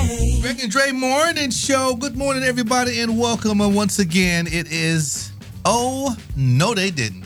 Rick and Dre Morning Show. Good morning, everybody, and welcome. And once again, it is, oh, no, they didn't.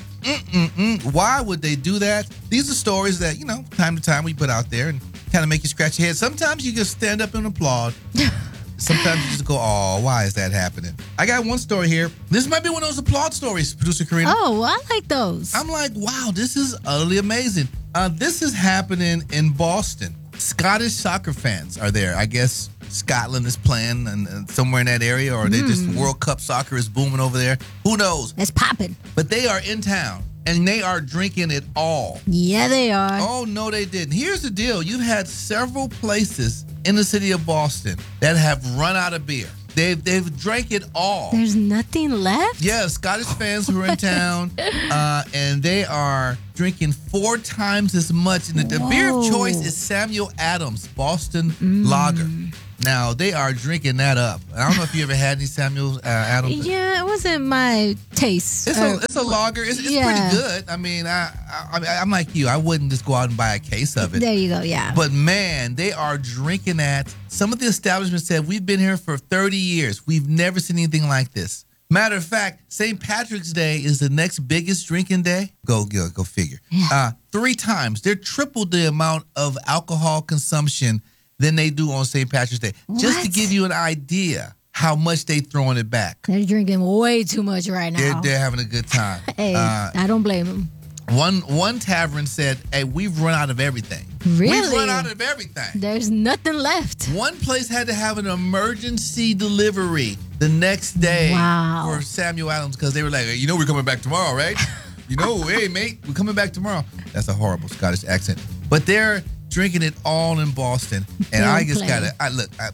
Why would they do that? These are stories that, time to time we put out there and kind of make you scratch your head. Sometimes you just stand up and applaud. Sometimes you just go, oh, why is that happening? I got one story here. This might be one of those applaud stories, Producer Karina. Oh, I like those. I'm like, wow, this is utterly amazing. This is happening in Boston. Scottish soccer fans are there. I guess Scotland is playing and somewhere in that area, or they just World Cup soccer is booming over there. Who knows? It's popping. But they are in town, and they are drinking it all. Yeah, they are. Oh, no, they didn't. Here's the deal. You've had several places in the city of Boston that have run out of beer. They've drank it all. There's nothing left? Yeah, Scottish fans who are in town, and they are drinking 4 times as much. And the beer of choice is Samuel Adams Boston Lager. Now, they are drinking that up. I don't know if you ever had any Samuel Adams. Yeah, it wasn't my taste. It's a lager. It's pretty good. I mean, I'm like you. I wouldn't just go out and buy a case of it. There you go, yeah. But, man, they are drinking that. Some of the establishments said, we've been here for 30 years. We've never seen anything like this. Matter of fact, St. Patrick's Day is the next biggest drinking day. Go figure. Yeah. 3 times. They're triple the amount of alcohol consumption than they do on St. Patrick's Day. What? Just to give you an idea how much they throwing it back. They're drinking way too much right now. They're having a good time. Hey, I don't blame them. One tavern said, hey, we've run out of everything. Really? We've run out of everything. There's nothing left. One place had to have an emergency delivery the next day for Samuel Adams because they were like, hey, we're coming back tomorrow, right? Hey, mate, we're coming back tomorrow. That's a horrible Scottish accent. But they're drinking it all in Boston. And I just got to,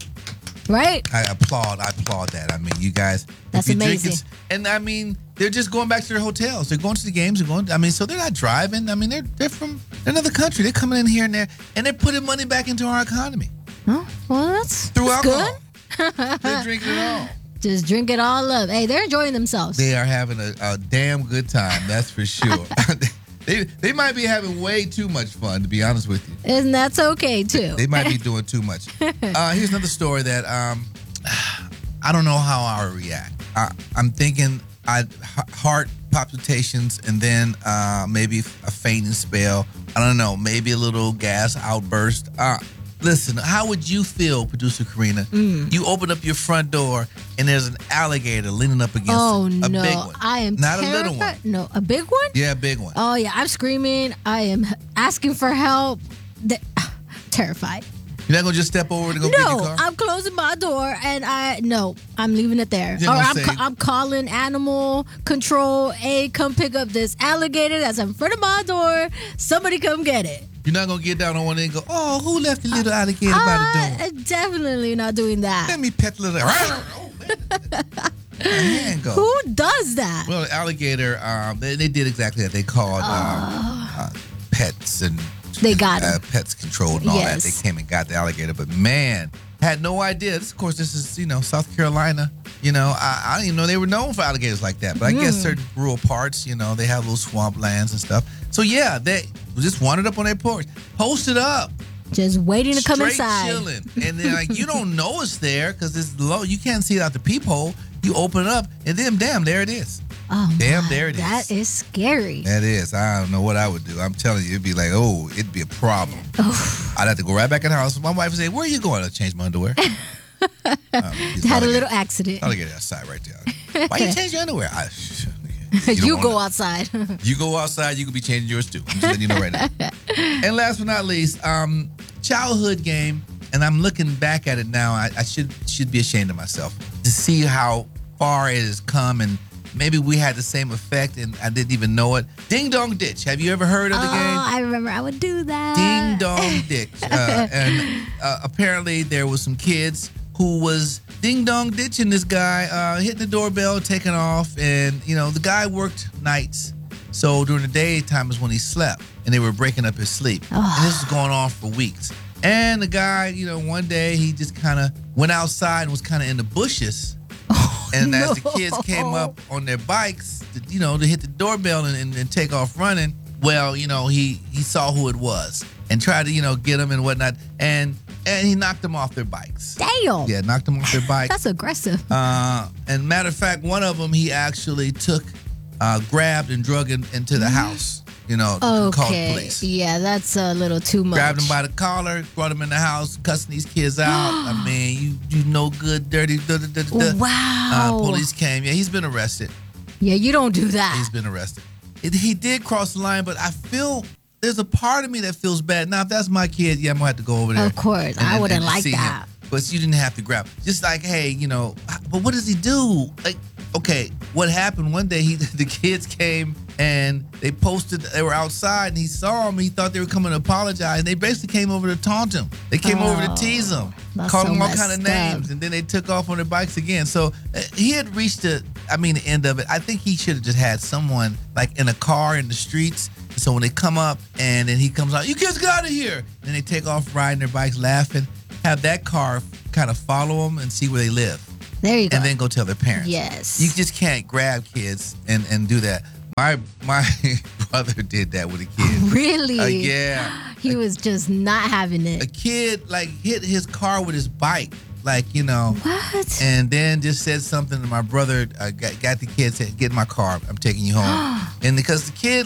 right? I applaud that. I mean, you guys. That's amazing. And I mean, they're just going back to their hotels. They're going to the games. So they're not driving. I mean, they're from another country. They're coming in here and there, and they're putting money back into our economy. Oh, well, that's alcohol. Good. They're drinking it all. Just drink it all up. Hey, they're enjoying themselves. They are having a damn good time. That's for sure. They might be having way too much fun, to be honest with you. And that's okay, too. They might be doing too much. Here's another story that I don't know how I would react. I'm thinking heart palpitations and then maybe a fainting spell. I don't know, maybe a little gas outburst. Listen, how would you feel, Producer Karina? You open up your front door and there's an alligator leaning up against a big one. I am not terrified. A little one. No, a big one? Yeah, a big one. Oh, yeah. I'm screaming. I am asking for help. Terrified. You're not going to just step over to go get your car? No, I'm closing my door and I'm leaving it there. Or I'm calling animal control. Hey, come pick up this alligator that's in front of my door. Somebody come get it. You're not going to get down on one end and go, oh, who left the little alligator by the door? Definitely not doing that. Let me pet the little... Who does that? Well, the alligator, they did exactly that. They called pets and... They got it. Pets control and all that. They came and got the alligator. But, man, had no idea. This is, South Carolina. I didn't even know they were known for alligators like that. But I guess certain rural parts, they have little swamp lands and stuff. So, yeah, they just wandered up on their porch. Posted up. Just waiting to come inside. Chilling. And then, you don't know it's there because it's low. You can't see it out the peephole. You open it up, and then, damn, there it is. Oh, there it is. That is scary. That is. I don't know what I would do. I'm telling you, it'd be like, it'd be a problem. I'd have to go right back in the house. My wife would say, where are you going? I'll change my underwear. Had a little accident. I'll get outside right there. Why you change your underwear? You go outside. You go outside, you could be changing yours too. I'm just letting you know right now. And last but not least, childhood game, and I'm looking back at it now. I should be ashamed of myself to see how far it has come, and maybe we had the same effect and I didn't even know it. Ding Dong Ditch. Have you ever heard of the game? I remember I would do that. Ding Dong Ditch. And apparently there was some kids who was ding dong ditching this guy, hitting the doorbell, taking off. And, the guy worked nights. So during the daytime is when he slept. And they were breaking up his sleep. Oh. And this was going on for weeks. And the guy, one day he just kind of went outside and was kind of in the bushes. And as the kids came up on their bikes, to hit the doorbell and take off running, well, he saw who it was and tried to, get them and whatnot. And and he knocked them off their bikes. Damn. Yeah, knocked them off their bikes. That's aggressive. And matter of fact, one of them he actually grabbed and drug him into the house. Called the police. Yeah, that's a little too much. Grabbed him by the collar, brought him in the house, cussing these kids out. I mean, you no good, dirty. Wow. Police came. Yeah, he's been arrested. Yeah, you don't do that. He's been arrested. He did cross the line, but I feel there's a part of me that feels bad. Now, if that's my kid, yeah, I'm going to have to go over there. Of course. I wouldn't like that. Him. But you didn't have to grab him. Just like, hey, but what does he do? Like, okay, what happened one day, the kids came and they were outside and he saw him. He thought they were coming to apologize. And they basically came over to taunt him. They came over to tease him, called him all kind of names. And then they took off on their bikes again. So he had reached the end of it. I think he should have just had someone like in a car in the streets. So when they come up and then he comes out, you kids get out of here. And they take off riding their bikes, laughing. Have that car kind of follow them and see where they live. There you go. And then go tell their parents. Yes. You just can't grab kids and do that. My brother did that with a kid. Really? Yeah. He was just not having it. A kid hit his car with his bike. What? And then just said something to my brother, got the kid, said, get in my car, I'm taking you home. And because the kid,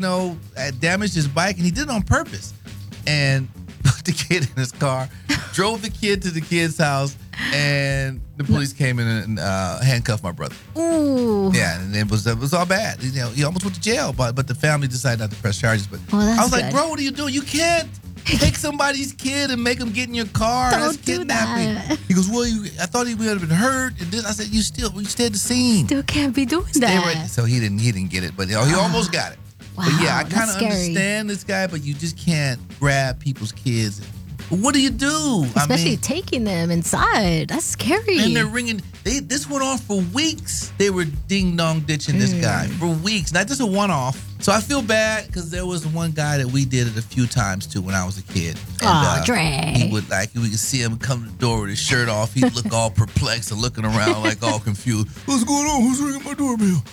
damaged his bike, and he did it on purpose. And put the kid in his car, drove the kid to the kid's house, and the police came in and handcuffed my brother. Ooh. Yeah, and it was all bad. He almost went to jail, but the family decided not to press charges. But that's I was like, good. bro, what are you doing? You can't take somebody's kid and make him get in your car. That's kidnapping. That. He goes, well, I thought he would have been hurt. And then I said, you stayed at the scene. Still can't be doing that. Right. So he didn't get it, but he almost got it. Wow, but yeah, I kind of scary. understand this guy, but you just can't grab people's kids. But what do you do? Especially taking them inside. That's scary. And they're ringing. This went on for weeks. They were ding-dong ditching this guy for weeks. Not just a one-off. So I feel bad because there was one guy that we did it a few times too when I was a kid. And, Dre. He would we could see him come to the door with his shirt off. He'd look all perplexed and looking around all confused. What's going on? Who's ringing my doorbell?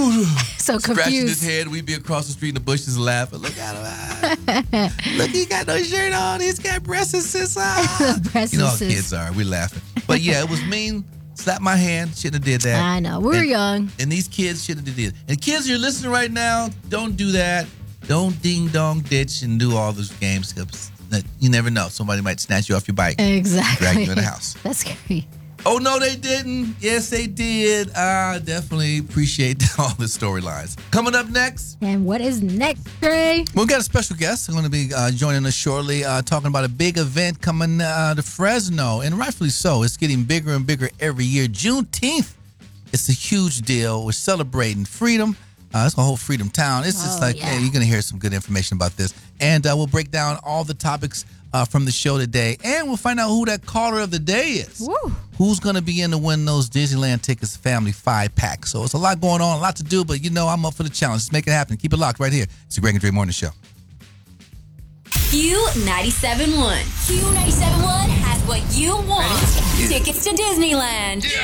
So confused. Scratching his head. We'd be across the street in the bushes laughing. Look at him. Look, he got no shirt on. He's got breasts and sis. You know how kids are. We're laughing. But yeah, it was mean. Slapped my hand. Shouldn't have did that. I know. We were young. And these kids shouldn't have did it. And kids, you're listening right now, don't do that. Don't ding-dong ditch and do all those games. You never know. Somebody might snatch you off your bike. Exactly. Drag you in the house. That's scary. Oh, no, they didn't. Yes, they did. I definitely appreciate all the storylines. Coming up next. And what is next, Dre? We've got a special guest. Going to be joining us shortly, talking about a big event coming to Fresno, and rightfully so. It's getting bigger and bigger every year. Juneteenth, it's a huge deal. We're celebrating freedom. It's a whole freedom town. It's just hey, you're going to hear some good information about this. And we'll break down all the topics from the show today. And we'll find out who that caller of the day is. Woo. Who's going to be in to win those Disneyland tickets, family 5-pack. So it's a lot going on, a lot to do, but I'm up for the challenge. Let's make it happen. Keep it locked right here. It's the Greg and Dre Morning Show. Q97.1. Q97.1 has what you want. Tickets to Disneyland. Yeah.